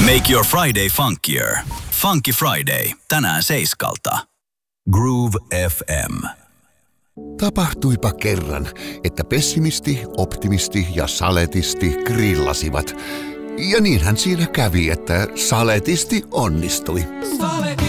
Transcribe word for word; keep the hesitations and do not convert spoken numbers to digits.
Make your Friday funkier. Funky Friday. Tänään seiskalta. Groove F M. Tapahtuipa kerran, että pessimisti, optimisti ja saletisti grillasivat. Ja niinhän siinä kävi, että saletisti onnistui. Saletisti.